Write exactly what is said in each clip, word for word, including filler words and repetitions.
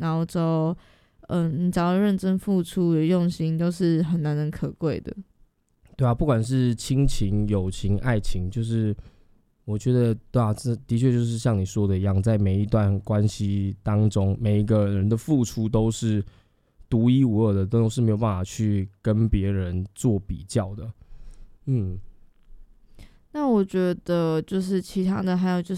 然后之后，嗯、呃，你只要认真付出、有用心，都是很难能可贵的。 对啊，不管是亲情、友情、爱情，就是我觉得，对啊，这的确就是像你说的一样，在每一段关系当中，每一个人的付出都是独一无二的，都是没有办法去跟别人做比较的。嗯， 那我觉得就是其他的，还有就是，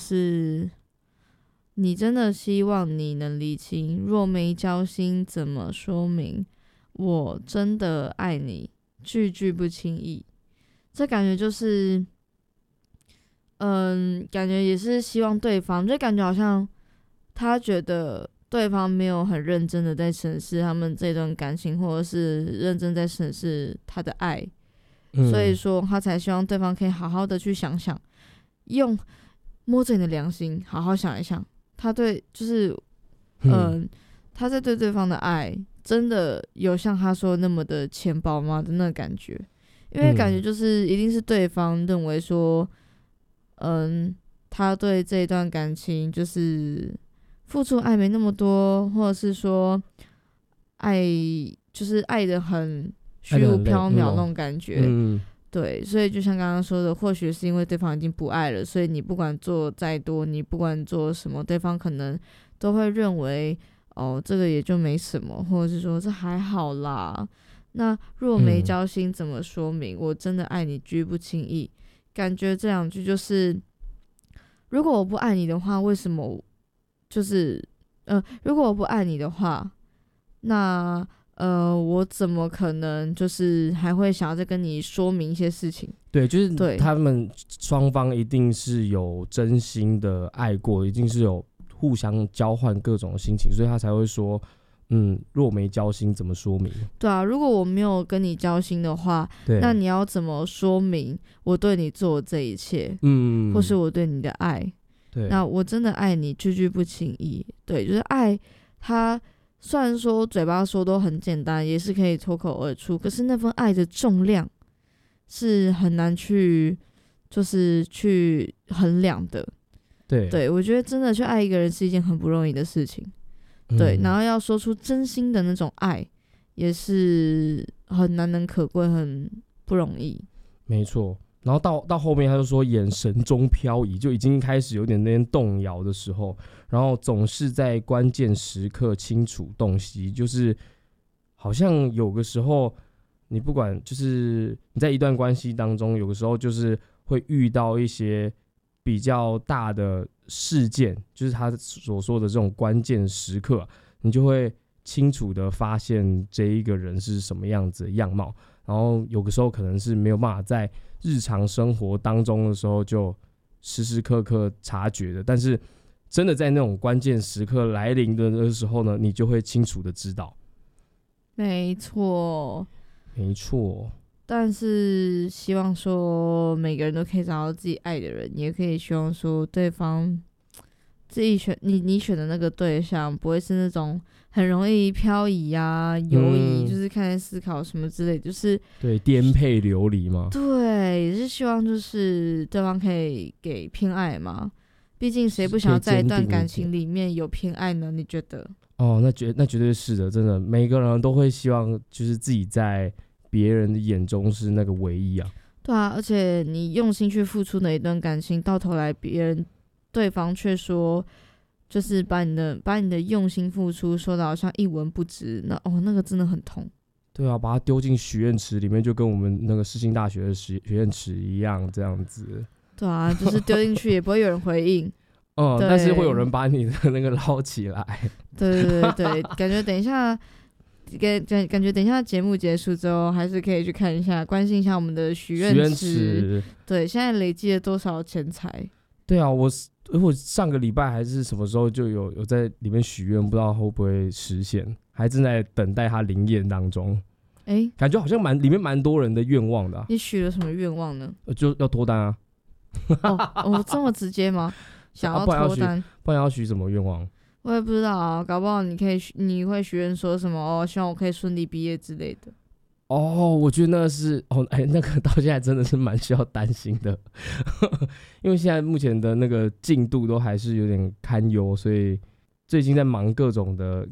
你真的希望你能理清，若没交心，怎么说明我真的爱你？句句不轻易，这感觉就是，嗯，感觉也是希望对方，就感觉好像他觉得对方没有很认真的在审视他们这段感情，或者是认真在审视他的爱， 嗯所以说他才希望对方可以好好的去想想，用摸着你的良心好好想一想，他对就是，嗯、呃，他在对对方的爱。真的有像他说那么的浅薄吗的那个感觉？因为感觉就是一定是对方认为说，嗯，他对这一段感情就是付出爱没那么多，或者是说爱就是爱的很虚无缥缈那种感觉。 嗯， 对，所以就像刚刚说的，或许是因为对方已经不爱了，所以你不管做再多，你不管做什么，对方可能都会认为。哦，这个也就没什么，或者是说这还好啦。那若没交心，怎么说明、嗯、我真的爱你，居不轻易？感觉这两句就是，如果我不爱你的话，为什么？就是呃，如果我不爱你的话，那呃，我怎么可能就是还会想要再跟你说明一些事情？ 对，就是他们双方一定是有真心的爱过，一定是有。互相交换各种心情，所以他才会说，嗯，若没交心，怎么说明？ 对啊，如果我没有跟你交心的话，那你要怎么说明我对你做的这一切？嗯，或是我对你的爱？对，那我真的爱你，句句不轻易。对，就是爱，他虽然说嘴巴说都很简单，也是可以脱口而出，可是那份爱的重量是很难去，就是去衡量的。 对, 对，我觉得真的去爱一个人是一件很不容易的事情，嗯、对，然后要说出真心的那种爱，也是很难能可贵，很不容易。 没错，然后到到后面他就说眼神中飘移，就已经开始有点那边动摇的时候，然后总是在关键时刻清楚洞悉，就是好像有个时候你不管就是你在一段关系当中，有个时候就是会遇到一些。比较大的事件，就是他所说的这种关键时刻，你就会清楚的发现这一个人是什么样子的样貌，然后有个时候可能是没有办法在日常生活当中的时候就时时刻刻察觉的，但是真的在那种关键时刻来临的时候呢，你就会清楚的知道。 没错， 没错。 但是希望说每个人都可以找到自己爱的人，也可以希望说对方自己选你你选的那个对象不会是那种很容易漂移啊游移、嗯、就是看在思考什么之类，就是对颠沛流离嘛。 对，也是希望就是对方可以给偏爱嘛，毕竟谁不想要在一段感情里面有偏爱呢？你觉得？ 哦，那绝那绝对是的，真的，每个人都会希望就是自己在别人的眼中是那个唯一啊。 对啊，而且你用心去付出的一段感情，到头来别人对方却说，就是把你的把你的用心付出说的好像一文不值，那哦那个真的很痛。 对啊，把它丢进许愿池里面，就跟我们那个世新大学的许愿池一样，这样子。 对啊，就是丢进去也不会有人回应。 嗯，但是会有人把你的那个捞起来。 对对对对，感觉等一下。感, 感觉等一下节目结束之后，还是可以去看一下，关心一下我们的许愿池。对，现在累积了多少钱财？ 对啊，我我上个礼拜还是什么时候就有有在里面许愿，不知道会不会实现，还正在等待它灵验当中。哎、欸，感觉好像蛮里面蛮多人的愿望的、啊。 你许了什么愿望呢？ 就要脱单啊！ 哦，哦这么直接吗？想要脱单， 啊、不然要许什么愿望？ 我也不知道啊，搞不好你可以你会许愿说什么哦，希望我可以顺利毕业之类的。 哦，我觉得那是哦，哎，那个到现在真的是蛮需要担心的，因为现在目前的那个进度都还是有点堪忧，所以最近在忙各种的